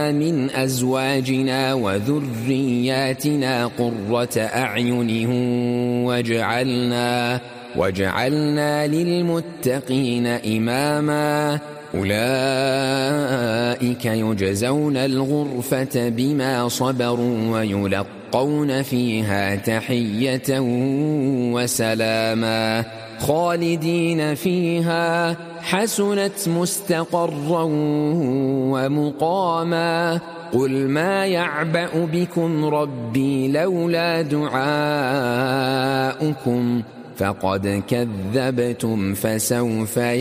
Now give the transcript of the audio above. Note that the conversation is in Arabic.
من أزواجنا وذرياتنا قرة أعين واجعلنا للمتقين إماما أولئك يجزون الغرفة بما صبروا ويلقون فيها تحية وسلاما خالدين فيها حسنت مستقرا ومقاما قل ما يعبأ بكم ربي لولا دعاؤكم فقد كذبتم فسوف